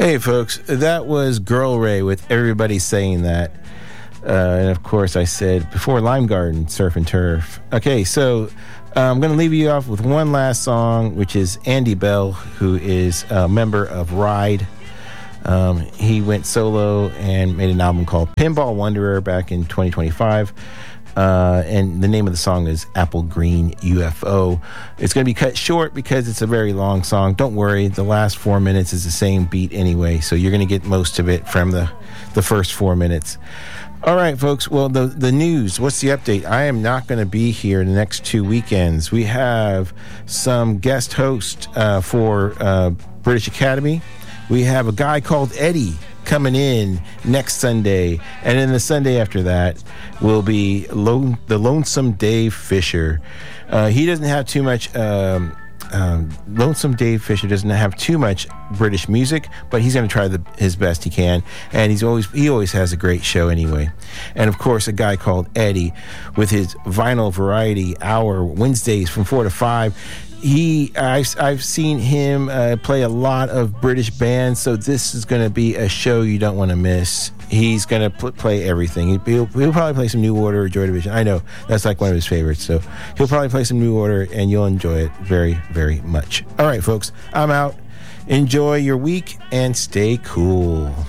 Hey, folks, that was Girl Ray with Everybody Saying That. And of course, I said before Lime Garden, Surf and Turf. Okay, so I'm going to leave you off with one last song, which is Andy Bell, who is a member of Ride. He went solo and made an album called Pinball Wanderer back in 2025. And the name of the song is Apple Green UFO. It's going to be cut short because it's a very long song. Don't worry, the last 4 minutes is the same beat anyway, so you're going to get most of it from the first 4 minutes. All right, folks. Well, the news, what's the update? I am not going to be here the next 2 weekends. We have some guest host for British Academy. We have a guy called Eddie coming in next Sunday. And then the Sunday after that will be the Lonesome Dave Fisher. He doesn't have too much... Lonesome Dave Fisher doesn't have too much British music, but he's going to try his best he can, and he always has a great show anyway. And of course, a guy called Eddie with his Vinyl Variety Hour Wednesdays from 4 to 5. I've seen him play a lot of British bands, so this is going to be a show you don't want to miss. He's going to play everything. He'll probably play some New Order or Joy Division. I know, that's like one of his favorites. So he'll probably play some New Order, and you'll enjoy it very, very much. All right, folks, I'm out. Enjoy your week, and stay cool.